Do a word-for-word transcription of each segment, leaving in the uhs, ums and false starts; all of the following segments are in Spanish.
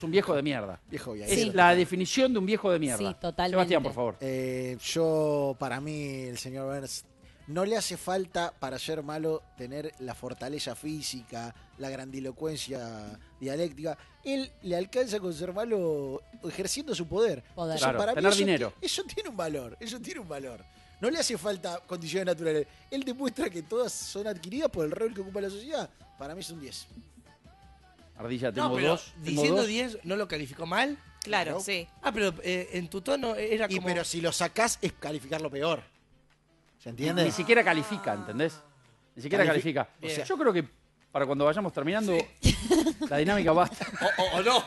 un viejo de mierda. Viejo Es viajero. la definición de un viejo de mierda. Sí, totalmente. Sebastián, por favor. Eh, yo, para mí, el señor Burns no le hace falta para ser malo tener la fortaleza física, la grandilocuencia dialéctica. Él le alcanza con ser malo ejerciendo su poder. Poder. Entonces, Claro, para mí tener eso, dinero. Eso tiene un valor, eso tiene un valor. No le hace falta condiciones naturales. Él demuestra que todas son adquiridas por el rol que ocupa la sociedad. Para mí es un diez. Ardilla, tengo No, pero dos. tengo diciendo dos. diez, ¿no lo calificó mal? Claro, Claro. sí. Ah, pero eh, en tu tono era Y como... pero si lo sacás es calificarlo peor. ¿Se entiende? Ni siquiera califica, ¿entendés? Ni siquiera Califi- califica. o sea- Yo creo que para cuando vayamos terminando, la dinámica va a estar. O, o- o no.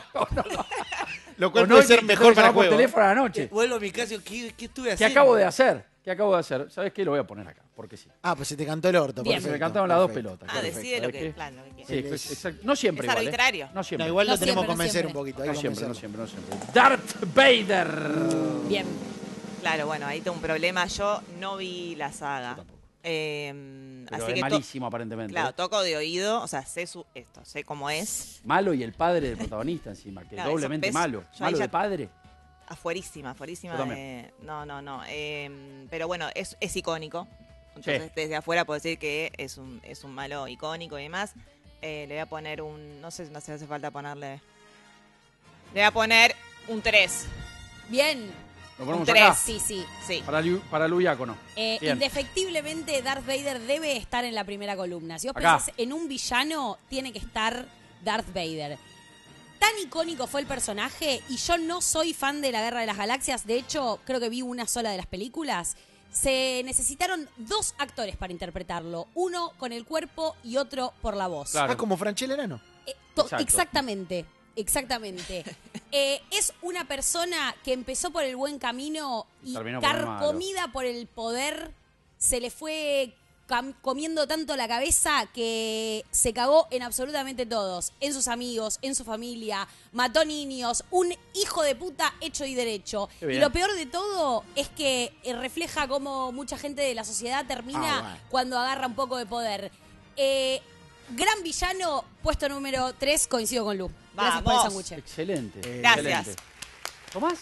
Lo O cual no, puede y ser que mejor te para llamo por juego. teléfono a la noche. Eh, Vuelvo a mi casa, ¿qué, qué estuve ¿Qué haciendo? acabo de hacer? ¿Qué acabo de hacer? ¿Sabes qué? Lo voy a poner acá, porque sí. Ah, pues se te cantó el orto. Bien. Se me perfecto, cantaron las dos perfecto. pelotas. Ah, perfecto. decide lo ¿Sabes que, qué? claro, lo que quiere. Sí, Él pues, es- exacto. No siempre Es igual, ¿eh? arbitrario. No siempre. No, igual No lo tenemos que siempre, no convencer siempre. un poquito. hay No que siempre, no convencerlo. siempre, no siempre. Darth Vader. Bien. Claro, bueno, ahí tengo un problema. Yo no vi la saga. Yo tampoco. Eh, Pero así es que to- malísimo, aparentemente. claro, ¿eh? toco de oído, o sea, sé su, esto, sé cómo es. Malo y el padre del protagonista encima, que Claro, doblemente eso, ¿ves? malo. Yo ahí Malo ya- de padre. Afuerísima, afuerísima Yo también. de... No, no, no. eh, pero bueno, es, es icónico. Entonces, Sí. desde afuera puedo decir que es un, es un malo icónico y demás. Eh, le voy a poner un... No sé, no sé si hace falta ponerle... Le voy a poner un tres. Bien. Lo ponemos tres. acá. Sí, sí. Sí. Para, Liu- para Luiácono. Eh, Bien. indefectiblemente Darth Vader debe estar en la primera columna. Si vos Acá. pensás en un villano, tiene que estar Darth Vader. Tan icónico fue el personaje y yo no soy fan de la Guerra de las Galaxias. De hecho, creo que vi una sola de las películas. Se necesitaron dos actores para interpretarlo. Uno con el cuerpo y otro por la voz. Claro. Ah, como Franchella Enano. Eh, to- Exacto. Exactamente, exactamente. Eh, es una persona que empezó por el buen camino y Terminó por el malo. carcomida por el poder, se le fue cam- comiendo tanto la cabeza que se cagó en absolutamente todos, en sus amigos, en su familia, mató niños, un hijo de puta hecho y derecho. Qué Y bien. lo peor de todo es que eh, refleja cómo mucha gente de la sociedad termina Ah, bueno. cuando agarra un poco de poder. Eh, gran villano, puesto número tres, coincido con Lu. Gracias por el Vamos. sándwich. Excelente. Eh, Gracias. Excelente. ¿Tomás?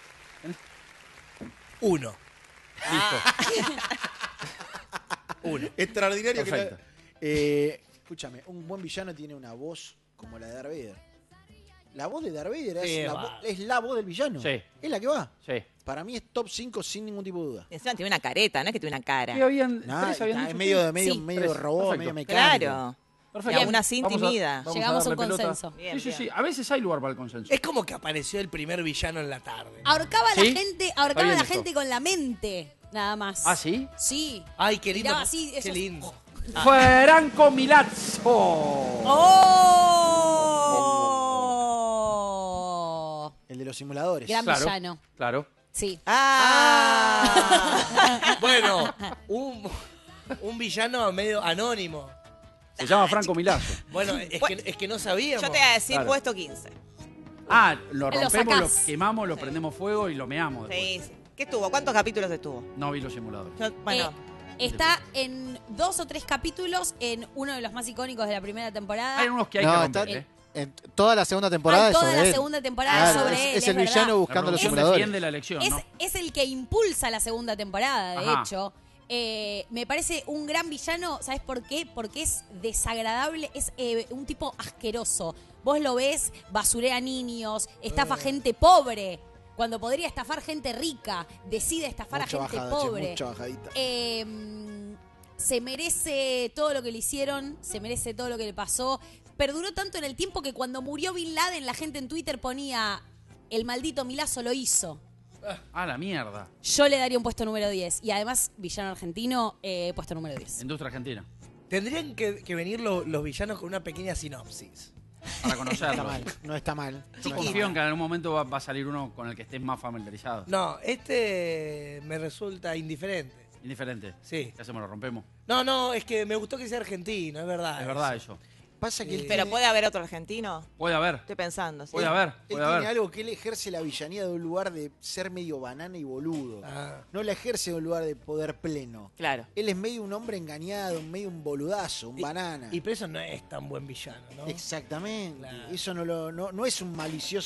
Uno. Listo. Uno. Extraordinario que Perfecto. no- Eh, escúchame, un buen villano tiene una voz como la de Darth Vader. La voz de Darth Vader Sí, es, la va. vo- es la voz del villano. Sí. Es la que va. Sí. Para mí es top cinco sin ningún tipo de duda. Y encima tiene una careta, no es que tiene una cara. ¿Qué habían, Nah, tres habían está dicho en medio, ustedes? de medio, Sí. medio Tres. robot, Perfecto. medio mecánico. Claro. Perfecto. Y aún así Vamos a- intimida. vamos Llegamos a un darle pelota. consenso. Bien, sí, sí, bien. sí. A veces hay lugar para el consenso. Es como que apareció el primer villano en la tarde. Ahorcaba a ¿Sí? la gente, Está ahorcaba a bien la esto. gente con la mente, nada más. ¿Ah, sí? Sí. Ay, qué lindo. Miraba así, qué esos- lindo. Franco Milazzo. ¡Oh! El de los simuladores. Gran Claro. villano. Claro. Sí. Ah. Bueno, un, un villano medio anónimo. Se llama Franco Milazzo. Bueno, es que, es que no sabíamos. Yo te voy a decir Claro. puesto quince. Ah, lo Lo rompemos, lo, sacás. quemamos, lo prendemos fuego y lo meamos después. Sí, sí. ¿Qué estuvo? ¿Cuántos capítulos estuvo? No vi los simuladores. Yo- bueno, Eh, está en dos o tres capítulos en uno de los más icónicos de la primera temporada. Hay unos que hay No, que está- romper, ¿eh? en toda la segunda temporada Hay es toda sobre la él. segunda temporada Claro, sobre es, él. es es el verdad. villano La buscando los producción simuladores. defiende la elección, Es, ¿no? es el que impulsa la segunda temporada, de Ajá. hecho. Eh, me parece un gran villano, ¿sabes por qué? Porque es desagradable, es eh, un tipo asqueroso. Vos lo ves, basurea niños, estafa Eh. gente pobre, cuando podría estafar gente rica, decide estafar Mucha a gente bajada, che, pobre. mucha bajadita. Eh, se merece todo lo que le hicieron, se merece todo lo que le pasó. Perduró tanto en el tiempo que cuando murió Bin Laden, la gente en Twitter ponía: el maldito Milazzo lo hizo. Ah, la mierda. Yo le daría un puesto número diez. Y además, villano argentino, eh, puesto número diez. Industria Argentina. Tendrían que, que venir lo- los villanos con una pequeña sinopsis. Para No conocerlo. está mal, no está mal. Yo No está confío en mal. que en algún momento va, va a salir uno con el que estés más familiarizado. No, este me resulta indiferente. Indiferente. Sí. ¿Qué hacemos? ¿Lo rompemos? No, no, es que me gustó que sea argentino, es verdad. Es verdad eso. Pasa que él Pero tiene- puede haber otro argentino. Puede haber. Estoy pensando. ¿sí? Puede haber. Él Puede tiene haber. algo que él ejerce la villanía de un lugar de ser medio banana y boludo. Ah. No la ejerce de un lugar de poder pleno. Claro. Él es medio un hombre engañado, medio un boludazo, un Y- banana. Y por eso no es tan buen villano, ¿no? Exactamente. Claro. Eso no, lo, no, no es un malicioso